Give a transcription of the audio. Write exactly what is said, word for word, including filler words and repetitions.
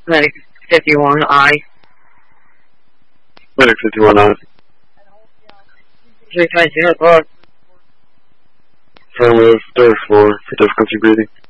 Medic fifty-one, I. Medic fifty-one, I. three twenty-two, look. Affirmative, third floor, for difficulty breathing.